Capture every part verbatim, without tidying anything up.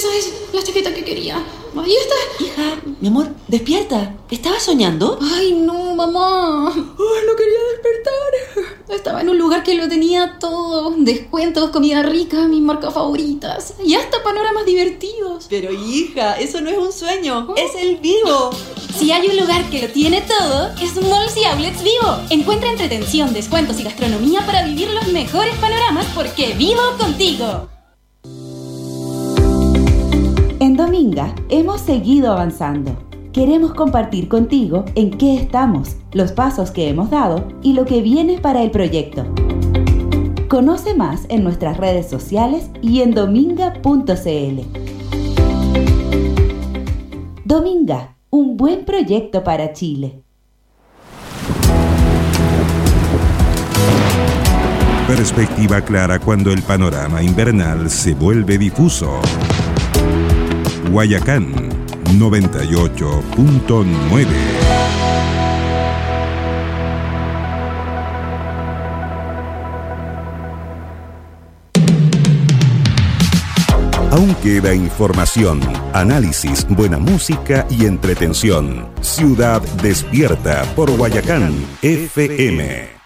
esa es la chaqueta que quería. Ahí está. Hija, mi amor, despierta. ¿Estabas soñando? Ay, no, mamá. Ay, no quería despertar. Estaba en un lugar que lo tenía todo. Descuentos, comida rica, mis marcas favoritas. Y hasta panoramas divertidos. Pero hija, eso no es un sueño. Es el Vivo. Si hay un lugar que lo tiene todo, es Malls y Outlets Vivo. Encuentra entretención, descuentos y gastronomía para vivir los mejores panoramas porque vivo contigo. En Dominga hemos seguido avanzando. Queremos compartir contigo en qué estamos, los pasos que hemos dado y lo que viene para el proyecto. Conoce más en nuestras redes sociales y en dominga punto cl. Dominga, un buen proyecto para Chile. Perspectiva clara cuando el panorama invernal se vuelve difuso. Guayacán noventa y ocho punto nueve. Aún queda información, análisis, buena música y entretención. Ciudad Despierta por Guayacán F M.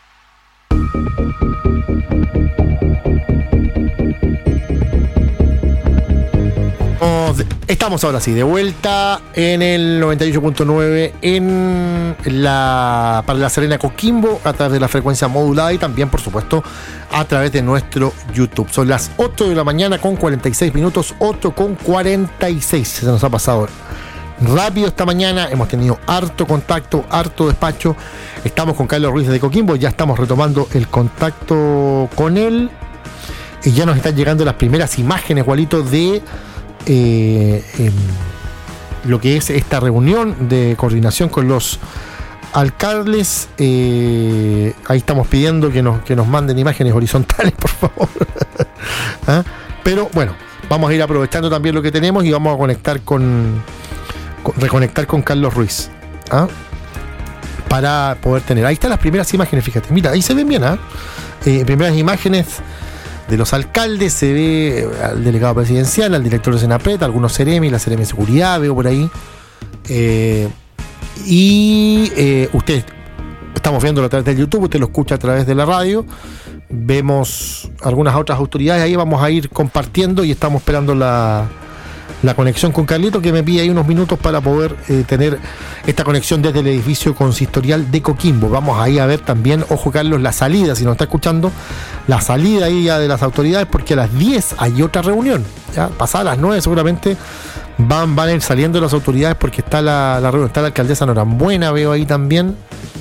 Estamos ahora sí, de vuelta en el noventa y ocho punto nueve en la, para La Serena, Coquimbo, a través de la frecuencia modulada y también, por supuesto, a través de nuestro YouTube. Son las ocho de la mañana con cuarenta y seis minutos, ocho con cuarenta y seis. Se nos ha pasado rápido esta mañana, hemos tenido harto contacto, harto despacho. Estamos con Carlos Ruiz de Coquimbo, ya estamos retomando el contacto con él y ya nos están llegando las primeras imágenes, Gualito, de Eh, eh, lo que es esta reunión de coordinación con los alcaldes. Eh, ahí estamos pidiendo que nos, que nos manden imágenes horizontales, por favor. ¿Ah? Pero bueno, vamos a ir aprovechando también lo que tenemos y vamos a conectar con, con reconectar con Carlos Ruiz, ¿ah? Para poder tener. Ahí están las primeras imágenes, fíjate. Mira, ahí se ven bien, ¿ah? Eh, primeras imágenes de los alcaldes, se ve al delegado presidencial, al director de Senapred, algunos Ceremi, la Ceremi de Seguridad, veo por ahí. Eh, y eh, usted, estamos viéndolo a través del YouTube, usted lo escucha a través de la radio. Vemos algunas otras autoridades, ahí vamos a ir compartiendo y estamos esperando la, la conexión con Carlito, que me pide ahí unos minutos para poder eh, tener esta conexión desde el edificio consistorial de Coquimbo. Vamos ahí a ver también, ojo Carlos, la salida, si nos está escuchando, la salida ahí ya de las autoridades, porque a las diez hay otra reunión, ya pasadas las nueve seguramente van, van a ir saliendo las autoridades, porque está la, la reunión, está la alcaldesa Norambuena, veo ahí también,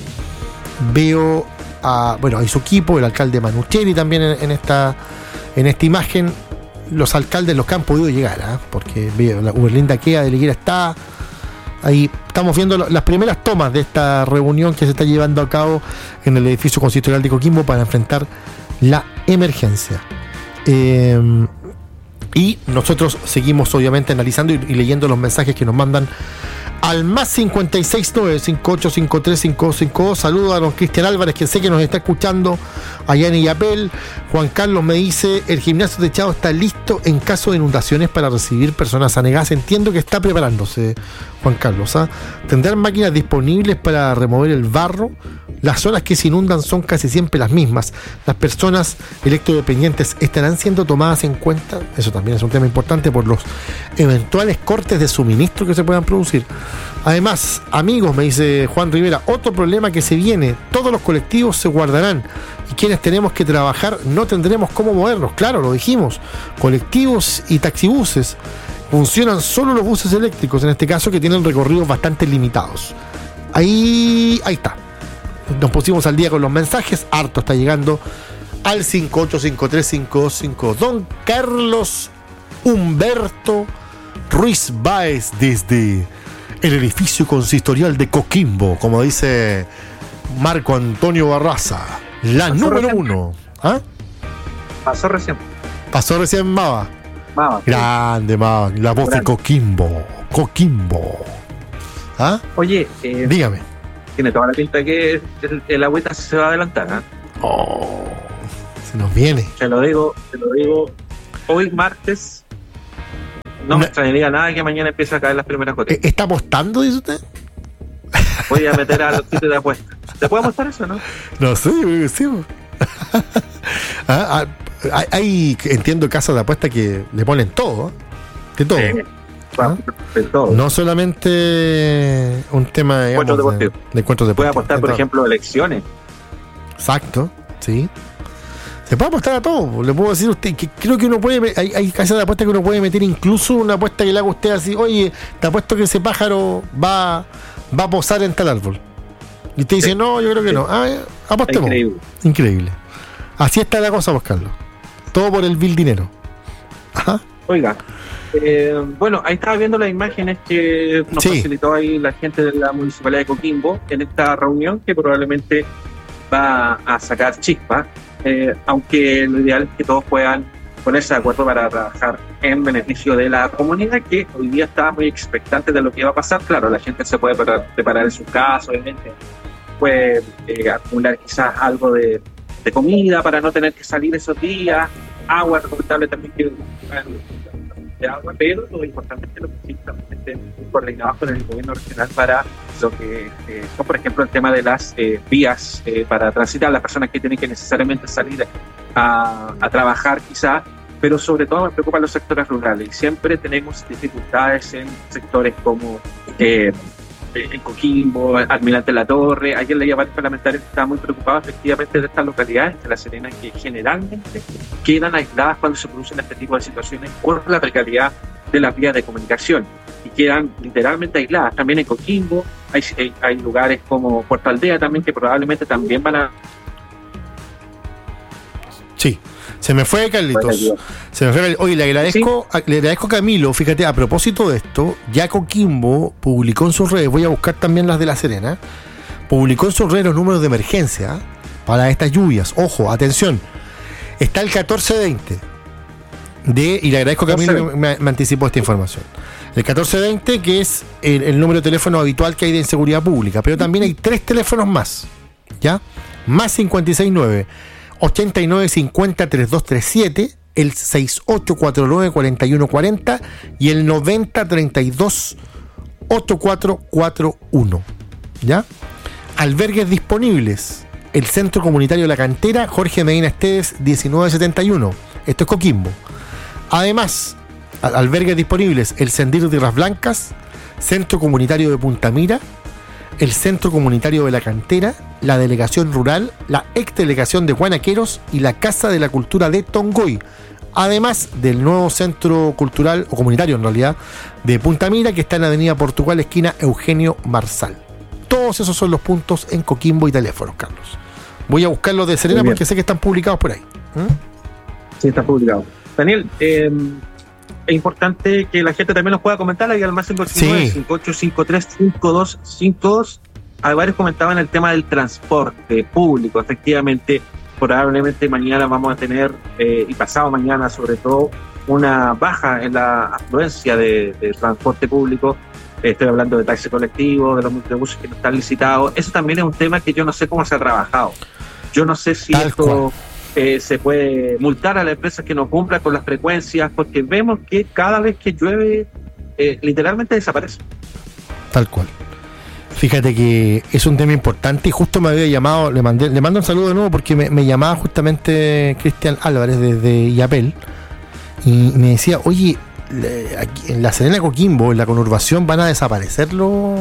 veo a, bueno, hay su equipo, el alcalde Manucheri también en, en esta en esta imagen, los alcaldes, los que han podido llegar, ¿eh? Porque veo la Uberlinda Kea de Liguera está ahí. Estamos viendo las primeras tomas de esta reunión que se está llevando a cabo en el edificio consistorial de Coquimbo para enfrentar la emergencia. Eh, y nosotros seguimos obviamente analizando y, y leyendo los mensajes que nos mandan al más cincuenta y seis nueve cinco ocho cinco tres cinco dos cinco dos. Saludos a don Cristian Álvarez, que sé que nos está escuchando allá en Illapel. Juan Carlos me dice: el gimnasio techado está listo en caso de inundaciones para recibir personas anegadas. Entiendo que está preparándose, Juan Carlos, ¿ah? ¿Tendrán máquinas disponibles para remover el barro? Las zonas que se inundan son casi siempre las mismas. ¿Las personas electrodependientes estarán siendo tomadas en cuenta? Eso también es un tema importante por los eventuales cortes de suministro que se puedan producir. Además, amigos, me dice Juan Rivera, otro problema que se viene: todos los colectivos se guardarán y quienes tenemos que trabajar no tendremos cómo movernos. Claro, lo dijimos, colectivos y taxibuses. Funcionan solo los buses eléctricos, en este caso, que tienen recorridos bastante limitados. Ahí, ahí está. Nos pusimos al día con los mensajes. Harto está llegando al cinco ocho cinco tres cinco dos cinco. Don Carlos Humberto Ruiz Báez, desde el edificio consistorial de Coquimbo, como dice Marco Antonio Barraza, la Pasó número recién. uno. ¿Ah? Pasó recién. Pasó recién Mava. Mava. Grande Mava, la voz Grande. de Coquimbo. Coquimbo. ¿Ah? Oye, eh, dígame. Tiene toda la pinta que el, el agüita se va a adelantar, ¿eh? Oh, se nos viene. Te lo digo, te lo digo. Hoy martes no me extrañaría nada que mañana empiece a caer las primeras gotas. ¿Está apostando, dice usted? Voy a meter a los sitios de apuestas. ¿Se puede apostar eso, no? No sé, yo creo que sí. ah, ah, hay, entiendo, casas de apuestas que le ponen todo, de todo. Sí. ¿Ah? De todo. No solamente un tema, digamos, encuentros de, de encuentros deportivos. Puede apostar, por ejemplo, elecciones. Exacto, sí. Se puede apostar a todo. Le puedo decir a usted que creo que uno puede. Hay, hay casas de apuestas que uno puede meter incluso una apuesta que le haga usted así. Oye, te apuesto que ese pájaro va, va a posar en tal árbol. Y usted dice, sí. no, yo creo que sí. no. Ah, apostemos. Increíble. Increíble. Así está la cosa, pues, Carlos. Todo por el vil dinero. Ajá. Oiga. Eh, bueno, ahí estaba viendo las imágenes que nos sí. facilitó ahí la gente de la Municipalidad de Coquimbo en esta reunión que probablemente va a sacar chispas, eh, aunque lo ideal es que todos puedan ponerse de acuerdo para trabajar en beneficio de la comunidad, que hoy día está muy expectante de lo que va a pasar. Claro, la gente se puede preparar en su casa, obviamente puede eh, acumular quizás algo de, de comida para no tener que salir esos días, agua recomendable también que de agua, pero lo importante es que los municipios estén coordinados con el gobierno regional para lo que eh, son, por ejemplo, el tema de las eh, vías eh, para transitar, las personas que tienen que necesariamente salir a, a trabajar quizá, pero sobre todo me preocupan los sectores rurales y siempre tenemos dificultades en sectores como eh, en Coquimbo, Almirante La Torre. Ayer leía varios parlamentarios que estaban muy preocupados efectivamente de estas localidades de La Serena que generalmente quedan aisladas cuando se producen este tipo de situaciones por la precariedad de las vías de comunicación y quedan literalmente aisladas. También en Coquimbo hay, hay, hay lugares como Puerto Aldea también que probablemente también van a... Sí. Se me fue, Carlitos. Se me fue. Oye, le agradezco, ¿Sí? le agradezco a Camilo. Fíjate, a propósito de esto, ya Coquimbo publicó en sus redes, voy a buscar también las de La Serena, publicó en sus redes los números de emergencia para estas lluvias. Ojo, atención. Está el catorce veinte de, y le agradezco a Camilo que me, me anticipó esta información. El catorce veinte, que es el, el número de teléfono habitual que hay de inseguridad pública, pero también hay tres teléfonos más, ¿ya? Más cincuenta y seis nueve ochenta y nueve cincuenta treinta y dos treinta y siete, el sesenta y ocho cuarenta y nueve cuarenta y uno cuarenta y el noventa treinta y dos ochenta y cuatro cuarenta y uno. ¿Ya? Albergues disponibles: el Centro Comunitario La Cantera, Jorge Medina Esteves diecinueve setenta y uno. Esto es Coquimbo. Además, albergues disponibles: el Sendero Tierras Blancas, Centro Comunitario de Punta Mira, el Centro Comunitario de La Cantera, la Delegación Rural, la Exdelegación de Guanaqueros y la Casa de la Cultura de Tongoy, además del nuevo Centro Cultural, o Comunitario en realidad, de Punta Mira, que está en la Avenida Portugal, esquina Eugenio Marsal. Todos esos son los puntos en Coquimbo y teléfonos, Carlos. Voy a buscar los de Serena porque sé que están publicados por ahí. ¿Mm? Sí, están publicados. Daniel, eh... es importante que la gente también nos pueda comentar ahí al más cinco ocho nueve, cinco ocho cinco tres, cinco dos cinco dos. Hay varios comentaban el tema del transporte público. Efectivamente, probablemente mañana vamos a tener, eh, y pasado mañana sobre todo, una baja en la afluencia de, de transporte público. Eh, estoy hablando de taxi colectivo, de los microbuses que no están licitados. Eso también es un tema que yo no sé cómo se ha trabajado. Yo no sé si Tal esto... Cual. Eh, se puede multar a las empresas que no cumplan con las frecuencias, porque vemos que cada vez que llueve eh, literalmente desaparece. Tal cual. Fíjate que es un tema importante y justo me había llamado, le mandé, le mando un saludo de nuevo porque me, me llamaba justamente Cristian Álvarez desde Iapel y me decía, oye, aquí en La Serena Coquimbo, en la conurbación, van a desaparecer los,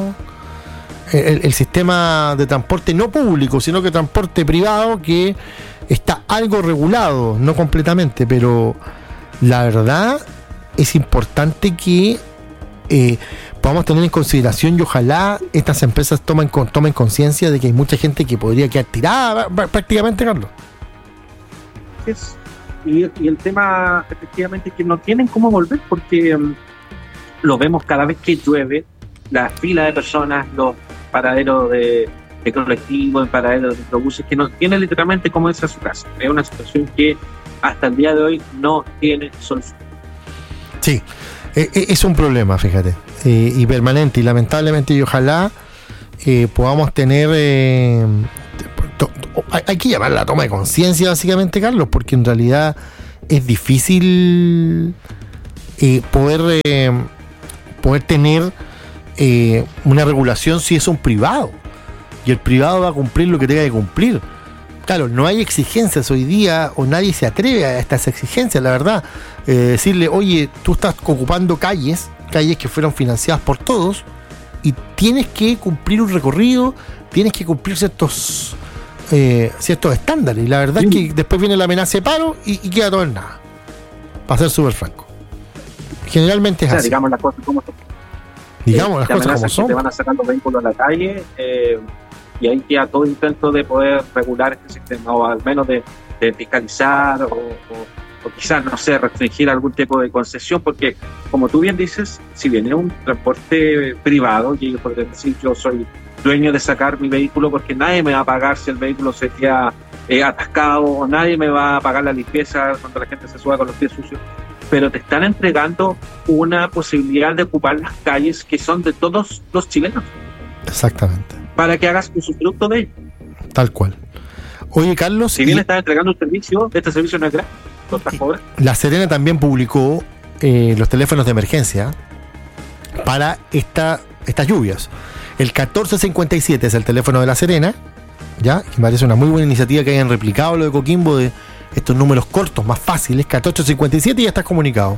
el, el sistema de transporte no público, sino que transporte privado, que está algo regulado, no completamente, pero la verdad es importante que eh, podamos tener en consideración y ojalá estas empresas tomen, tomen conciencia de que hay mucha gente que podría quedar tirada prácticamente, Carlos. Es, y, y el tema efectivamente es que no tienen cómo volver porque um, lo vemos cada vez que llueve, la fila de personas, los paraderos de de colectivos, en paraderos de autobuses, que no tiene literalmente cómo irse a su casa. Es una situación que hasta el día de hoy no tiene solución. Sí, es un problema, fíjate, eh, y permanente, y lamentablemente, y ojalá eh, podamos tener... Eh, to, to, hay, hay que llamar a la toma de conciencia, básicamente, Carlos, porque en realidad es difícil eh, poder, eh, poder tener eh, una regulación si es un privado. Y el privado va a cumplir lo que tenga que cumplir. Claro, no hay exigencias hoy día, o nadie se atreve a estas exigencias, la verdad. Eh, decirle, oye, tú estás ocupando calles, calles que fueron financiadas por todos, y tienes que cumplir un recorrido, tienes que cumplir ciertos eh, ciertos estándares. Y la verdad sí. es que después viene la amenaza de paro y, y queda todo en nada. Para ser súper franco. Generalmente es o sea, así. Digamos las cosas como son. Digamos las cosas como son. Te van a sacar los vehículos a la calle eh, y ahí queda todo intento de poder regular este sistema, o al menos de, de fiscalizar, o, o, o quizás, no sé, restringir algún tipo de concesión, porque como tú bien dices, si viene un transporte privado, y por decir, yo soy dueño de sacar mi vehículo porque nadie me va a pagar si el vehículo se queda eh, atascado, o nadie me va a pagar la limpieza cuando la gente se suba con los pies sucios, pero te están entregando una posibilidad de ocupar las calles que son de todos los chilenos. Exactamente. Para que hagas usufructo de ello. Tal cual. Oye, Carlos... Si bien y... estás entregando un servicio, este servicio no es gratis, no estás cobrando. La Serena también publicó eh, los teléfonos de emergencia para esta, estas lluvias. El catorce cincuenta y siete es el teléfono de La Serena, ¿ya? Que me parece una muy buena iniciativa que hayan replicado lo de Coquimbo, de estos números cortos, más fáciles. Catorce cincuenta y siete y ya estás comunicado.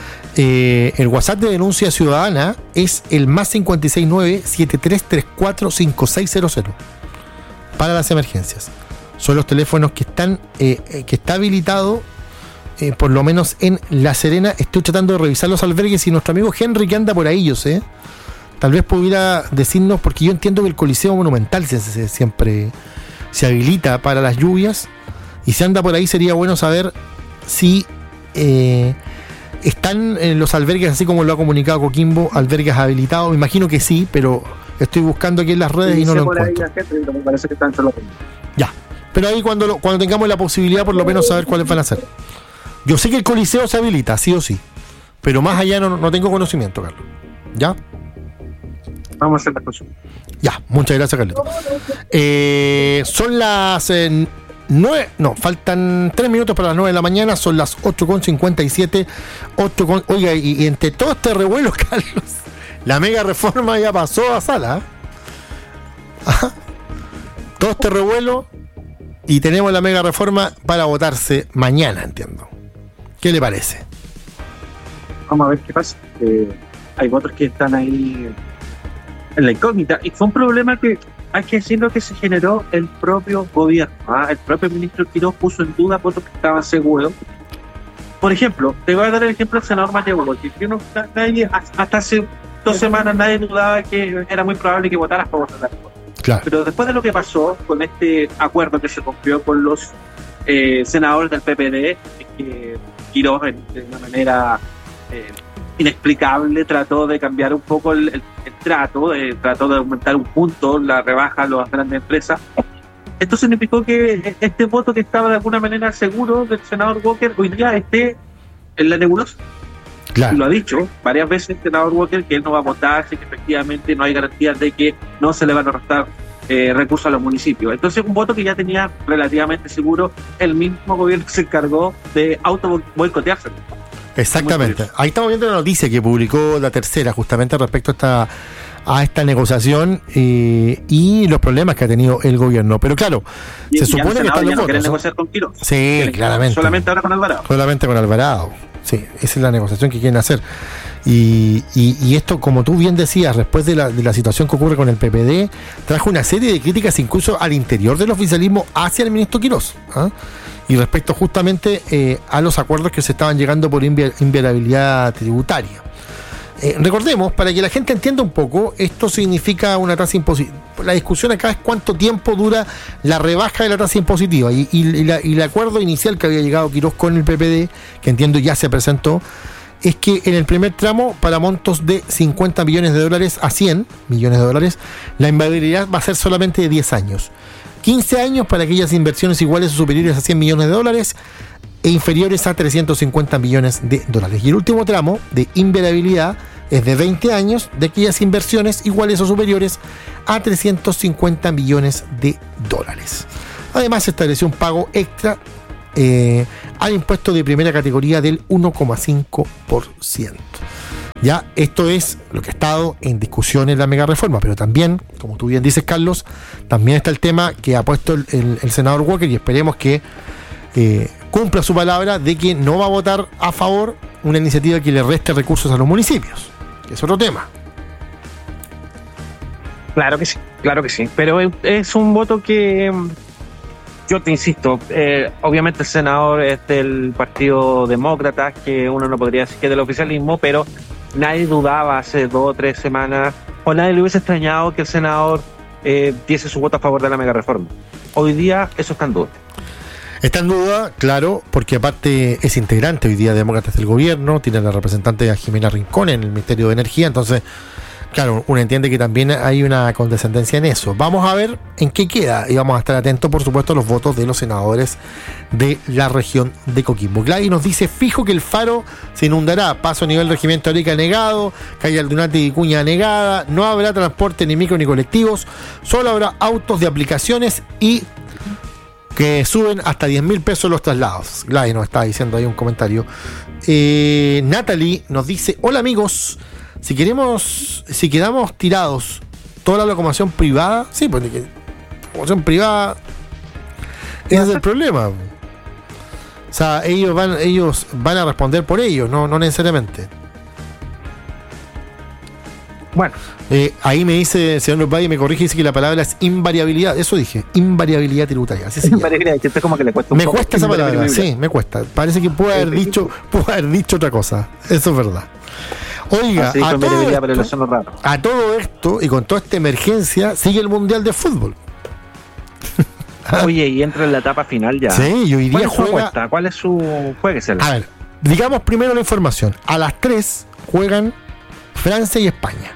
Eh, el WhatsApp de denuncia ciudadana es el más cincuenta y seis nueve, setenta y tres treinta y cuatro, cincuenta y seis cero cero para las emergencias. Son los teléfonos que están eh, que está habilitado eh, por lo menos en La Serena. Estoy tratando de revisar los albergues y nuestro amigo Henry, que anda por ahí, yo sé, tal vez pudiera decirnos, porque yo entiendo que el Coliseo Monumental se, se, siempre se habilita para las lluvias, y si anda por ahí sería bueno saber si eh, están en los albergues, así como lo ha comunicado Coquimbo, albergues habilitados. Me imagino que sí, pero estoy buscando aquí en las redes sí, y no lo encuentro. Ahí, gente, me parece que están solo. Ya, pero ahí cuando, lo, cuando tengamos la posibilidad, por lo menos saber cuáles van a ser. Yo sé que el Coliseo se habilita, sí o sí, pero más allá no, no tengo conocimiento, Carlos. ¿Ya? Vamos a hacer la cosa. Ya, muchas gracias, Carlito. Eh, son las eh, nueve, no, faltan tres minutos para las nueve de la mañana, son las ocho con cincuenta y siete. ocho con, oiga, y, y entre todo este revuelo, Carlos, la mega reforma ya pasó a sala. ¿eh? Todo este revuelo, y tenemos la mega reforma para votarse mañana, entiendo. ¿Qué le parece? Vamos a ver qué pasa. Eh, hay votos que están ahí en la incógnita, y fue un problema que hay que decirlo que se generó el propio gobierno. ¿ah? El propio ministro Quiroz puso en duda votos que estaban seguros. Por ejemplo, te voy a dar el ejemplo del senador Mateo Walker, que no, nadie, hasta hace dos semanas nadie dudaba que era muy probable que votara a favor de la reforma. Claro. Pero después de lo que pasó con este acuerdo que se rompió con los eh, senadores del P P D, que Quiroz de una manera eh, inexplicable trató de cambiar un poco el, el, el trato, eh, trató de aumentar un punto la rebaja a las grandes empresas. Esto significó que este voto que estaba de alguna manera seguro del senador Walker hoy día esté en la nebulosa. Claro. Y lo ha dicho varias veces el senador Walker, que él no va a votar si que efectivamente no hay garantías de que no se le van a restar eh, recursos a los municipios. Entonces, un voto que ya tenía relativamente seguro, el mismo gobierno se encargó de auto boicotearse. Exactamente. Ahí estamos viendo la noticia que publicó La Tercera justamente respecto a esta, a esta negociación eh, y los problemas que ha tenido el gobierno. Pero claro, y, se y supone que están los no votos. negociar con Quiroz. Sí, claramente. Solamente ahora con Alvarado. Solamente con Alvarado. Sí, esa es la negociación que quieren hacer. Y, y, y esto, como tú bien decías, después de la, de la situación que ocurre con el P P D, trajo una serie de críticas incluso al interior del oficialismo hacia el ministro Quiroz. ¿eh? Y respecto justamente eh, a los acuerdos que se estaban llegando por invi- inviolabilidad tributaria. Eh, recordemos, para que la gente entienda un poco, esto significa una tasa impositiva. La discusión acá es cuánto tiempo dura la rebaja de la tasa impositiva. Y, y, y, la, y el acuerdo inicial que había llegado Quiroz con el P P D, que entiendo ya se presentó, es que en el primer tramo, para montos de cincuenta millones de dólares a cien millones de dólares, la inviolabilidad va a ser solamente de diez años. quince años para aquellas inversiones iguales o superiores a cien millones de dólares e inferiores a trescientos cincuenta millones de dólares. Y el último tramo de inviolabilidad es de veinte años de aquellas inversiones iguales o superiores a trescientos cincuenta millones de dólares. Además, se estableció un pago extra eh, al impuesto de primera categoría del uno coma cinco por ciento. Ya, esto es lo que ha estado en discusión en la mega reforma, pero también, como tú bien dices, Carlos, también está el tema que ha puesto el, el, el senador Walker, y esperemos que eh, cumpla su palabra de que no va a votar a favor una iniciativa que le reste recursos a los municipios, que es otro tema. Claro que sí, claro que sí, pero es un voto que, yo te insisto, eh, obviamente el senador es del Partido Demócrata, que uno no podría decir que es del oficialismo, pero nadie dudaba hace dos o tres semanas, o nadie le hubiese extrañado que el senador eh, diese su voto a favor de la mega reforma. Hoy día eso está en duda. Está en duda, claro, porque aparte es integrante hoy día de Demócratas del gobierno, tiene a la representante a Jimena Rincón en el Ministerio de Energía, entonces, claro, uno entiende que también hay una condescendencia en eso. Vamos a ver en qué queda y vamos a estar atentos, por supuesto, a los votos de los senadores de la región de Coquimbo. Gladys nos dice, fijo que el Faro se inundará, paso a nivel regimiento Arica negado, calle Aldunate y Vicuña negada, no habrá transporte ni micro ni colectivos, solo habrá autos de aplicaciones y que suben hasta diez mil pesos los traslados. Gladys nos está diciendo ahí un comentario. Eh, Natalie nos dice, hola amigos, si queremos, si quedamos tirados toda la locomoción privada, sí, pues la locomoción privada, ese es el problema. O sea, ellos van, ellos van a responder por ellos, no, no necesariamente. Bueno, eh, ahí me dice el señor Valle, me corrige, dice que la palabra es invariabilidad. Eso dije, invariabilidad tributaria. Así se invariabilidad, que como que le cuesta un me poco. cuesta esa palabra, sí, me cuesta. Parece que puede haber dicho, puede haber dicho otra cosa. Eso es verdad. Oiga, Así, a, todo esto, pero raro. a todo esto y con toda esta emergencia sigue el Mundial de Fútbol. Oye, y entra en la etapa final ya. Sí, y hoy día ¿Cuál es su juega... apuesta? ¿Cuál es su jueguesela? A ver, digamos primero la información. A las tres juegan Francia y España.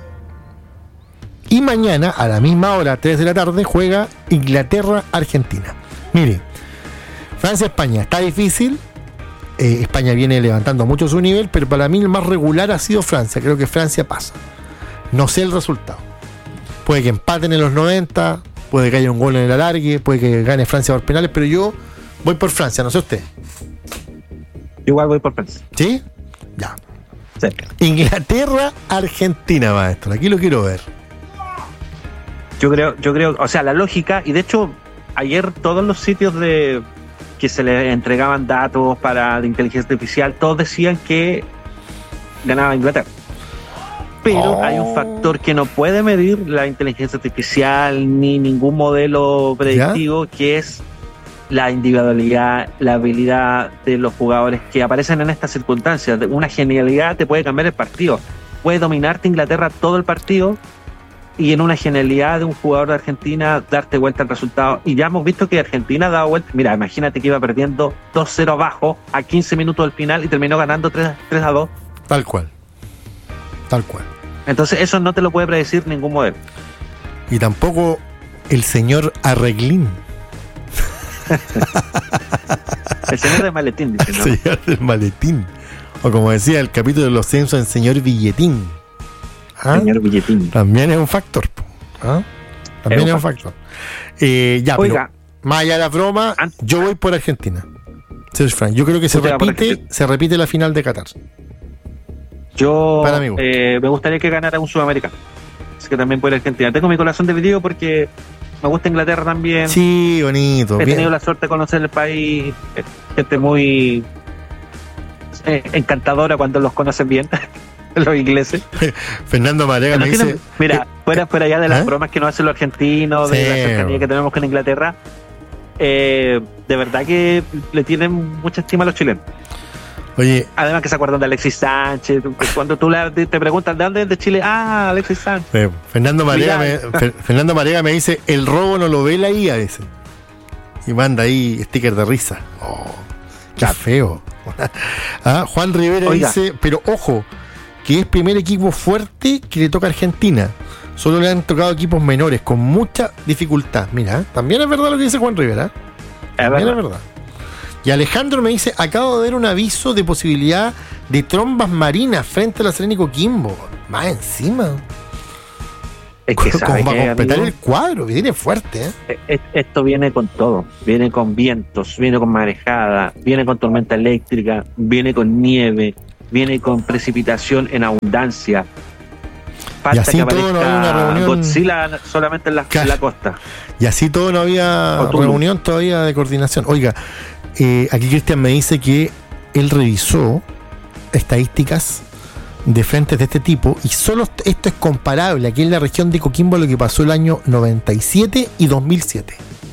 Y mañana, a la misma hora, a tres de la tarde, juega Inglaterra-Argentina. Mire, Francia-España está difícil. Eh, España viene levantando mucho su nivel, pero para mí el más regular ha sido Francia. Creo que Francia pasa. No sé el resultado. Puede que empaten en los noventa, puede que haya un gol en el alargue, puede que gane Francia por penales, pero yo voy por Francia, no sé usted. Igual voy por Francia. ¿Sí? Ya. Sí. Inglaterra-Argentina, maestro. Aquí lo quiero ver. Yo creo, yo creo, o sea, la lógica, y de hecho, ayer todos los sitios de que se le entregaban datos para de inteligencia artificial, todos decían que ganaba Inglaterra. Pero oh. hay un factor que no puede medir la inteligencia artificial ni ningún modelo predictivo, ¿ya? Que es la individualidad, la habilidad de los jugadores que aparecen en estas circunstancias. Una genialidad te puede cambiar el partido. Puede dominarte Inglaterra todo el partido y en una genialidad de un jugador de Argentina darte vuelta al resultado. Y ya hemos visto que Argentina ha dado vuelta. Mira, imagínate que iba perdiendo dos cero abajo a quince minutos del final y terminó ganando tres a dos. Tal cual. Tal cual. Entonces eso no te lo puede predecir ningún modelo. Y tampoco el señor Arreglín. El señor del maletín, dice, ¿no? El señor del maletín. O como decía el capítulo de Los Simpsons, el señor Billetín. ¿Ah? Señor Billetín. También es un factor. ¿Ah? También es un, es un factor. Eh, ya, Oiga, pero más allá de la broma, antes, yo voy por Argentina. Frank, yo creo que se repite, se repite la final de Qatar. Yo eh, me gustaría que ganara un sudamericano. Así que también por Argentina. Tengo mi corazón dividido porque me gusta Inglaterra también. Sí, bonito. He bien. tenido la suerte de conocer el país. Gente muy eh, encantadora cuando los conocen bien. Los ingleses. Fernando Marega me dice... Mira, eh, fuera, fuera ya de las ¿eh? bromas que nos hacen los argentinos, sí, de la cercanía que tenemos con Inglaterra, eh, de verdad que le tienen mucha estima a los chilenos. Oye, además que se acuerdan de Alexis Sánchez. Cuando tú le, te preguntas de dónde es de Chile, ah, Alexis Sánchez. Eh, Fernando Marega me, Fernando Marega me dice, el robo no lo ve la I A, dice. Y manda ahí sticker de risa. Oh, qué claro. feo. Ah, Juan Rivera Oiga. dice, pero ojo, que es primer equipo fuerte que le toca a Argentina. Solo le han tocado equipos menores con mucha dificultad. Mira, también es verdad lo que dice Juan Rivera. Es también verdad. es verdad. Y Alejandro me dice, acabo de ver un aviso de posibilidad de trombas marinas frente a la Serena y Coquimbo. Más encima. Es que sabe ¿Cómo va a completar amigo, el cuadro? Viene fuerte, ¿eh? Esto viene con todo. Viene con vientos, viene con marejada, viene con tormenta eléctrica, viene con nieve, viene con precipitación en abundancia. Y así todo no había una reunión. Godzilla solamente en la, claro. en la costa. Y así todo no había reunión todavía de coordinación. Oiga, eh, aquí Cristian me dice que él revisó estadísticas de frentes de este tipo y solo esto es comparable aquí en la región de Coquimbo a lo que pasó el año noventa y siete y dos mil siete.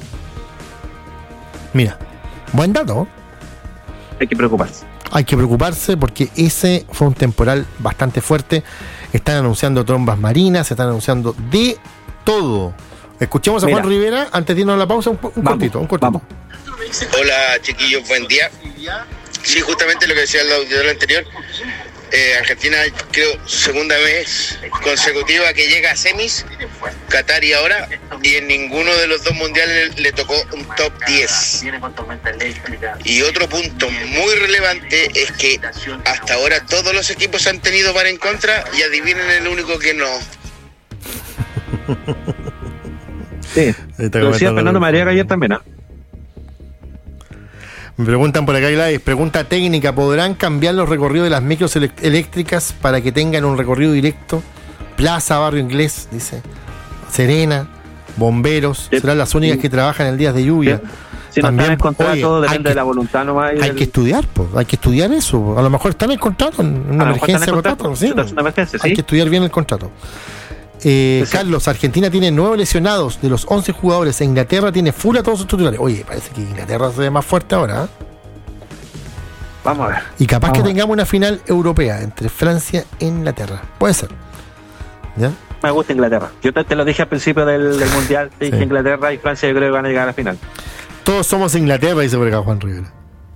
Mira, buen dato. Hay que preocuparse. Hay que preocuparse porque ese fue un temporal bastante fuerte. Están anunciando trombas marinas, se están anunciando de todo. Escuchemos a Mira. Juan Rivera antes de irnos a la pausa, un, un vamos, cortito, un cortito. Vamos. Hola chiquillos, buen día. Sí, justamente lo que decía el auditor anterior. Eh, Argentina, creo, segunda vez consecutiva que llega a semis, Qatar y ahora, y en ninguno de los dos mundiales le tocó un top diez. Y otro punto muy relevante es que hasta ahora todos los equipos han tenido para en contra y adivinen el único que no. Sí, lo decía Fernando María ayer también, ¿no? Me preguntan por acá, Gladys, pregunta técnica, ¿podrán cambiar los recorridos de las micros eléctricas para que tengan un recorrido directo? Plaza, Barrio Inglés, dice. Serena, bomberos, sí, serán las únicas sí. que trabajan en días de lluvia. Sí. Si también, no están en contrato, oye, depende que, de la voluntad nomás. Hay del... que estudiar, pues, hay que estudiar eso. A lo mejor están en el contrato, en una emergencia de contrato, sí. Una emergencia, sí. Hay que estudiar bien el contrato. Eh, sí. Carlos, Argentina tiene nueve lesionados de los once jugadores. E Inglaterra tiene full a todos sus titulares. Oye, parece que Inglaterra se ve más fuerte ahora, ¿eh? Vamos a ver. Y capaz Vamos que tengamos una final europea entre Francia e Inglaterra. Puede ser. ¿Ya? Me gusta Inglaterra. Yo te, te lo dije al principio del, del Mundial. Te dije sí. Inglaterra y Francia yo creo que van a llegar a la final. Todos somos Inglaterra, dice por acá Juan Rivera.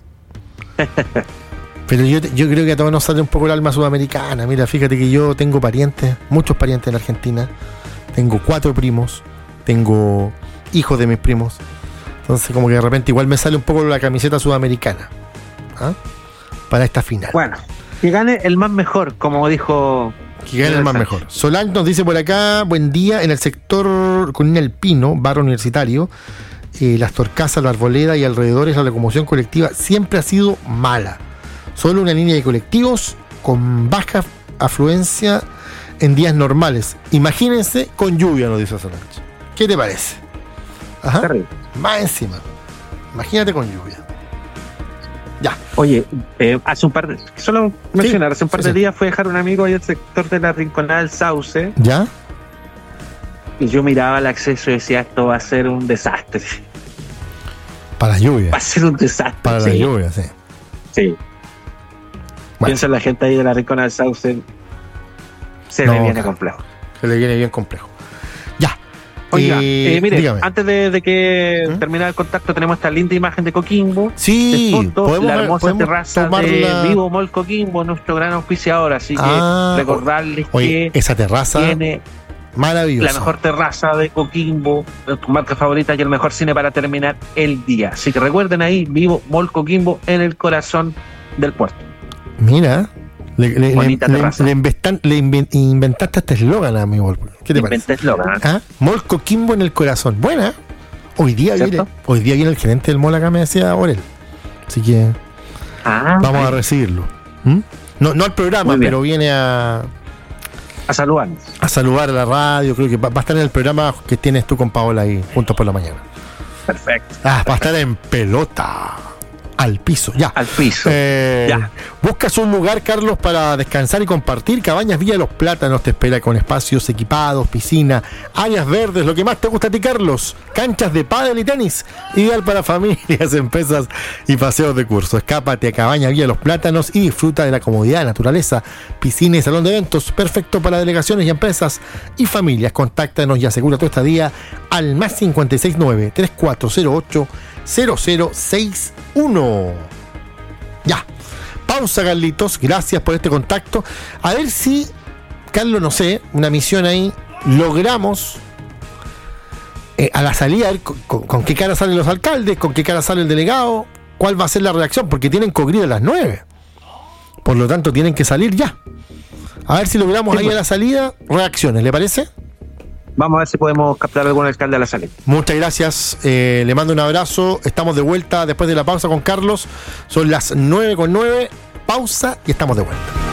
Pero yo, yo creo que a todos nos sale un poco el alma sudamericana. Mira, fíjate que yo tengo parientes, muchos parientes en Argentina. Tengo cuatro primos. Tengo hijos de mis primos. Entonces como que de repente igual me sale un poco la camiseta sudamericana, ¿ah? Para esta final. Bueno, que gane el más mejor, como dijo... Que gane el más mejor. Solange nos dice por acá, buen día, en el sector Colina El Pino, barrio universitario, eh, las Torcasas, la Arboleda y alrededores, la locomoción colectiva siempre ha sido mala. Solo una línea de colectivos con baja afluencia en días normales. Imagínense con lluvia, nos dice Solange. ¿Qué te parece? Ajá. Terrible. Más encima. Imagínate con lluvia. Ya. Oye, eh, hace un par de... Solo mencionar, sí, hace un par sí, de días fue a dejar un amigo ahí al sector de la Rinconada del Sauce. ¿Ya? Y yo miraba el acceso y decía, esto va a ser un desastre. Para la lluvia. Va a ser un desastre. Para sí. la lluvia, sí. Sí. Bueno. Piensa en la gente ahí de la Rinconada del Sauce. Se no, le viene claro. complejo. Se le viene bien complejo. Ya. Oiga, eh, eh, mire, dígame. Antes de, de que ¿Mm? termine el contacto, tenemos esta linda imagen de Coquimbo. Sí, de fondo, podemos, la hermosa terraza de la... Vivo Mall Coquimbo, nuestro gran auspiciador. Así ah, que recordarles oye, que esa terraza tiene maravillosa. La mejor terraza de Coquimbo, tu marca favorita y el mejor cine para terminar el día. Así que recuerden ahí, Vivo Mall Coquimbo en el corazón del puerto. Mira, le, le, le, le, investan, le inventaste este eslogan a mi Mall. ¿Qué te Inventé parece? Eslogan. ¿Ah? Mall Coquimbo en el corazón. Buena. Hoy día viene, hoy día viene el gerente del mall acá, me decía Orel. Así que ah, vamos okay. a recibirlo. ¿Mm? No, no al programa, pero viene a a saludar. A saludar a la radio. Creo que va, va a estar en el programa que tienes tú con Paola ahí, juntos por la mañana. Perfecto. Ah, perfecto. Va a estar en pelota. Al piso, ya. Al piso. Eh, ya. Buscas un lugar, Carlos, para descansar y compartir. Cabañas Villa Los Plátanos te espera con espacios equipados, piscina, áreas verdes, lo que más te gusta a ti, Carlos. Canchas de pádel y tenis, ideal para familias, empresas y paseos de curso. Escápate a Cabañas Villa Los Plátanos y disfruta de la comodidad, naturaleza, piscina y salón de eventos. Perfecto para delegaciones y empresas y familias. Contáctanos y asegura tu estadía al más cincuenta y seis nueve, treinta y cuatro cero ocho, cero cero seis uno. Ya. Pausa, Carlitos. Gracias por este contacto. A ver si, Carlos, no sé, una misión ahí, logramos eh, a la salida, con, con, con qué cara salen los alcaldes, con qué cara sale el delegado, cuál va a ser la reacción, porque tienen corrida a las nueve. Por lo tanto, tienen que salir ya. A ver si logramos sí, ahí bueno. a la salida reacciones, ¿le parece? vamos a ver si podemos captar algún alcalde a la salida. Muchas gracias, eh, le mando un abrazo. Estamos de vuelta después de la pausa con Carlos. Son las nueve con nueve, pausa y estamos de vuelta.